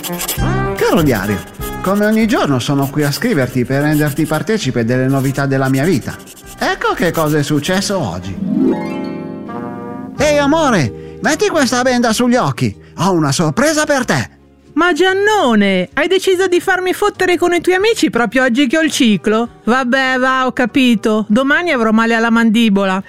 Caro diario, come ogni giorno sono qui a scriverti per renderti partecipe delle novità della mia vita. Ecco che cosa è successo oggi. Ehi amore, metti questa benda sugli occhi. Ho una sorpresa per te. Ma Giannone, hai deciso di farmi fottere con i tuoi amici proprio oggi che ho il ciclo? Vabbè, va, ho capito. Domani avrò male alla mandibola.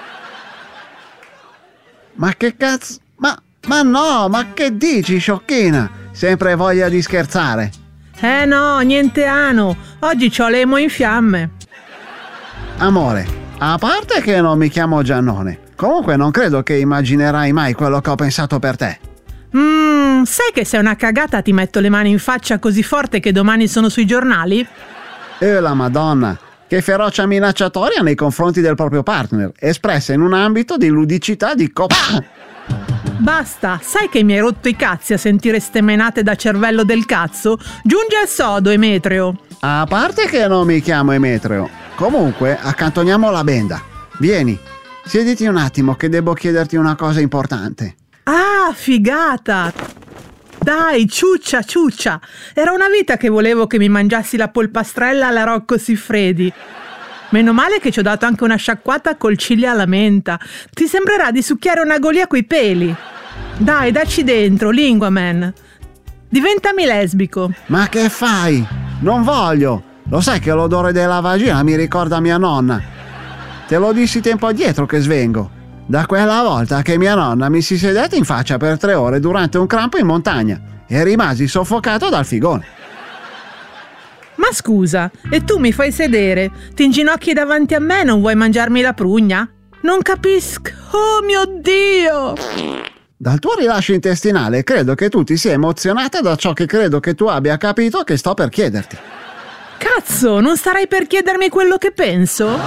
Ma che cazzo? Ma no, ma che dici, sciocchina? Sempre voglia di scherzare. No, niente ano. Oggi c'ho l'emo in fiamme. Amore, a parte che non mi chiamo Giannone, comunque non credo che immaginerai mai quello che ho pensato per te. Sai che se è una cagata ti metto le mani in faccia così forte che domani sono sui giornali? La Madonna, che ferocia minacciatoria nei confronti del proprio partner, espressa in un ambito di ludicità di Basta, sai che mi hai rotto i cazzi a sentire ste menate da cervello del cazzo? Giungi al sodo, Emetreo. A parte che non mi chiamo Emetreo, comunque accantoniamo la benda. Vieni, siediti un attimo che devo chiederti una cosa importante. Ah, figata! Dai, ciuccia! Era una vita che volevo che mi mangiassi la polpastrella alla Rocco Siffredi. Meno male che ci ho dato anche una sciacquata col chili alla menta. Ti sembrerà di succhiare una golia coi peli. Dai, dacci dentro, lingua man. Diventami lesbico. Ma che fai? Non voglio. Lo sai che l'odore della vagina mi ricorda mia nonna. Te lo dissi tempo addietro che svengo. Da quella volta che mia nonna mi si sedette in faccia per 3 ore durante un crampo in montagna e rimasi soffocato dal figone. Ma scusa, e tu mi fai sedere? Ti inginocchi davanti a me e non vuoi mangiarmi la prugna? Non capisco. Oh mio Dio! Dal tuo rilascio intestinale credo che tu ti sia emozionata da ciò che credo che tu abbia capito che sto per chiederti. Cazzo, non starai per chiedermi quello che penso?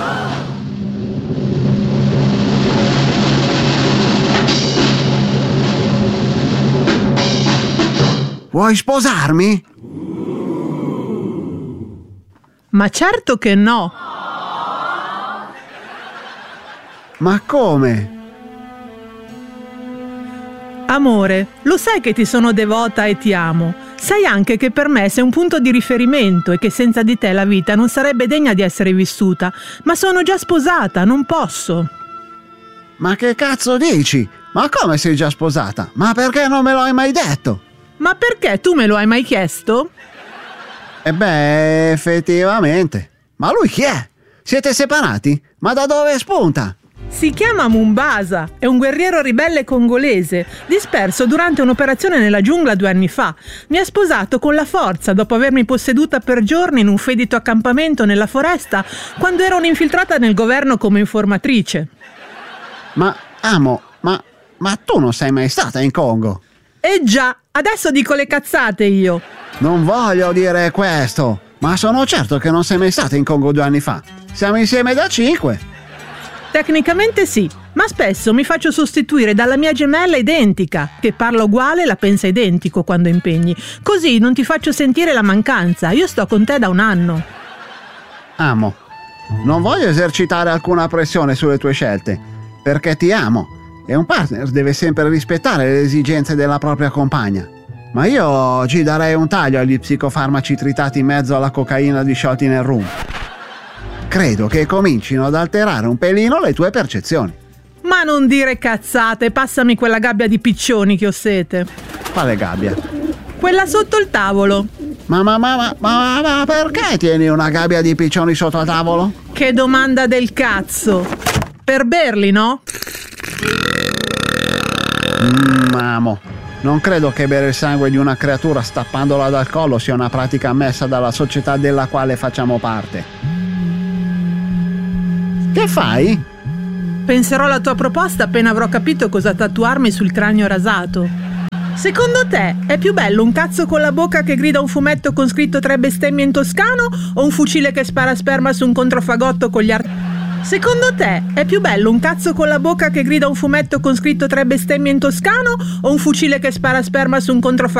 Vuoi sposarmi? Ma certo che no. Ma come? Amore, lo sai che ti sono devota e ti amo. Sai anche che per me sei un punto di riferimento e che senza di te la vita non sarebbe degna di essere vissuta. Ma sono già sposata, non posso. Ma che cazzo dici? Ma come sei già sposata? Ma perché non me lo hai mai detto? Ma perché tu me lo hai mai chiesto? Effettivamente. Ma lui chi è? Siete separati? Ma da dove spunta? Si chiama Mumbasa, è un guerriero ribelle congolese, disperso durante un'operazione nella giungla 2 anni fa. Mi ha sposato con la forza dopo avermi posseduta per giorni in un fedito accampamento nella foresta quando ero un'infiltrata nel governo come informatrice. Ma tu non sei mai stata in Congo? Già, adesso dico le cazzate io. Non voglio dire questo, ma sono certo che non sei mai stata in Congo 2 anni fa. Siamo insieme da 5. Tecnicamente sì, ma spesso mi faccio sostituire dalla mia gemella identica, che parla uguale e la pensa identico quando impegni. Così non ti faccio sentire la mancanza, io sto con te da 1 anno. Amo. Non voglio esercitare alcuna pressione sulle tue scelte, perché ti amo e un partner deve sempre rispettare le esigenze della propria compagna. Ma io ci darei un taglio agli psicofarmaci tritati in mezzo alla cocaina disciolti nel rum. Credo che comincino ad alterare un pelino le tue percezioni. Ma non dire cazzate, passami quella gabbia di piccioni che ho sete. Quale gabbia? Quella sotto il tavolo. Ma perché tieni una gabbia di piccioni sotto il tavolo? Che domanda del cazzo. Per berli, no? Amo. Non credo che bere il sangue di una creatura stappandola dal collo sia una pratica ammessa dalla società della quale facciamo parte. Che fai? Penserò alla tua proposta appena avrò capito cosa tatuarmi sul cranio rasato. Secondo te è più bello un cazzo con la bocca che grida un fumetto con scritto 3 bestemmie in toscano o un fucile che spara sperma su un controfagotto con gli Secondo te è più bello un cazzo con la bocca che grida un fumetto con scritto 3 bestemmie in toscano o un fucile che spara sperma su un controfagotto